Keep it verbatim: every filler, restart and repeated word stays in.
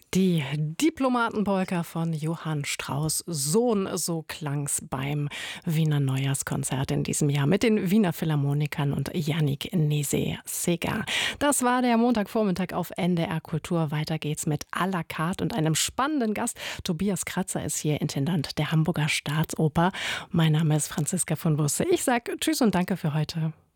Die Diplomatenpolka von Johann Strauss Sohn, so klang's beim Wiener Neujahrskonzert in diesem Jahr mit den Wiener Philharmonikern und Yannick Nézet-Séguin. Das war der Montagvormittag auf N D R Kultur. Weiter geht's mit à la carte und einem spannenden Gast. Tobias Kratzer ist hier, Intendant der Hamburger Staatsoper. Mein Name ist Franziska von Busse. Ich sag Tschüss und danke für heute.